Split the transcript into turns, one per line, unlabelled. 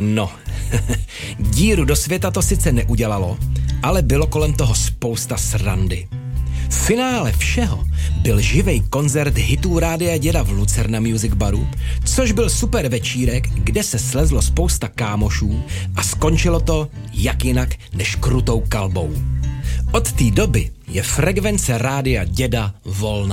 No, díru do světa to sice neudělalo, ale bylo kolem toho spousta srandy. V finále všeho byl živej koncert hitů Rádia Děda v Lucerna Music Baru, což byl super večírek, kde se slezlo spousta kámošů a skončilo to jak jinak než krutou kalbou. Od té doby je frekvence Rádia Děda volná.